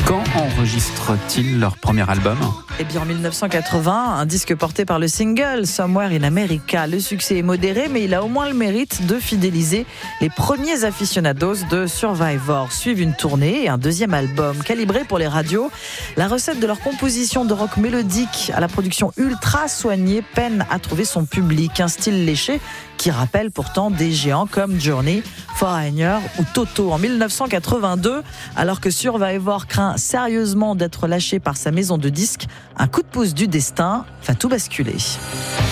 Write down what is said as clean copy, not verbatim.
Quand enregistrent-ils leur premier album ? Eh bien, en 1980, un disque porté par le single Somewhere in America. Le succès est modéré, mais il a au moins le mérite de fidéliser les premiers aficionados de Survivor. Suivent une tournée et un deuxième album calibré pour les radios. La recette de leur composition de rock mélodique à la production ultra soignée peine à trouver son public. Un style léché qui rappelle pourtant des géants comme Journey, Foreigner ou Toto. En 1982, alors que Survivor craint sérieusement d'être lâché par sa maison de disques, un coup de pouce du destin va tout basculer.